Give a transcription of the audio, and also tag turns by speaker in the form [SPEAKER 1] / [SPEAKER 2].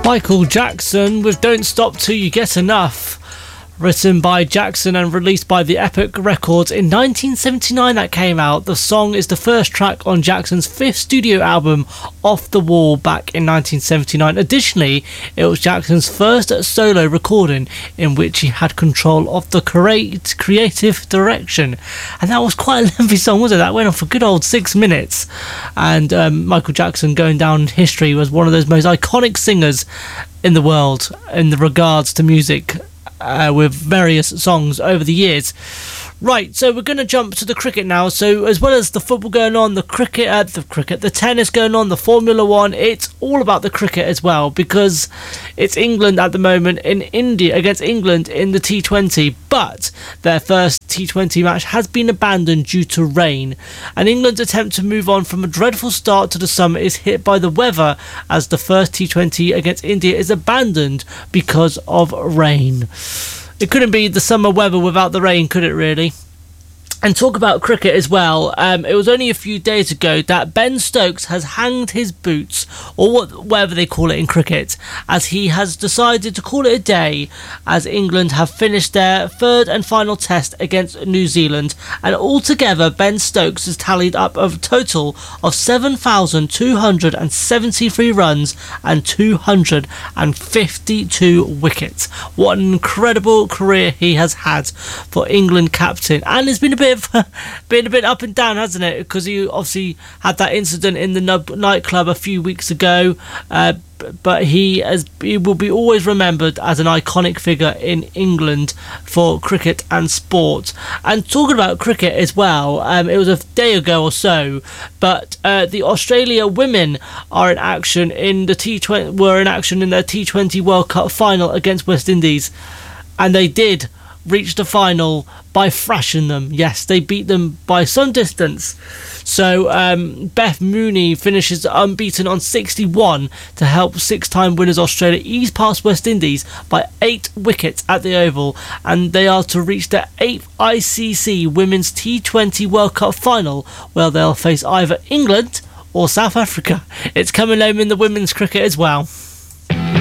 [SPEAKER 1] Michael Jackson with Don't Stop Till You Get Enough. Written by Jackson and released by the Epic Records in 1979 that came out. The song is the first track on Jackson's fifth studio album, Off the Wall, back in 1979. Additionally, it was Jackson's first solo recording in which he had control of the creative direction. And that was quite a lengthy song, wasn't it? That went on for good old 6 minutes. And Michael Jackson, going down in history, was one of those most iconic singers in the world in regards to music. With various songs over the years. Right, so we're going to jump to the cricket now. So as well as the football going on, the tennis going on, the Formula One, it's all about the cricket as well, because it's England at the moment in India against England in the T20, but their first T20 match has been abandoned due to rain, and England's attempt to move on from a dreadful start to the summer is hit by the weather as the first T20 against India is abandoned because of rain. It couldn't be the summer weather without the rain, could it really? And talk about cricket as well. It was only a few days ago that Ben Stokes has hanged his boots, or whatever they call it in cricket, as he has decided to call it a day, as England have finished their third and final test against New Zealand. And altogether, Ben Stokes has tallied up a total of 7,273 runs and 252 wickets. What an incredible career he has had for England captain, and it's been a bit up and down, hasn't it? Because he obviously had that incident in the nightclub a few weeks ago, but he will be always remembered as an iconic figure in England for cricket and sport. And talking about cricket as well, it was a day ago or so, but the Australia women are in action in the T20. Were in action in their T20 World Cup final against West Indies, and they did reach the final by thrashing them. Yes, they beat them by some distance. So Beth Mooney finishes unbeaten on 61 to help six-time winners Australia ease past West Indies by 8 wickets at the Oval, and they are to reach their 8th ICC Women's T20 World Cup final, where they'll face either England or South Africa. It's coming home in the women's cricket as well.